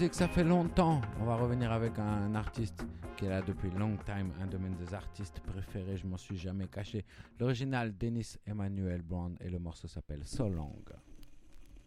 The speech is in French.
musique, ça fait longtemps. On va revenir avec un artiste qui est là depuis long time, un de mes artistes préférés, je m'en suis jamais caché. L'original, Dennis Emmanuel Brand, et le morceau s'appelle So Long.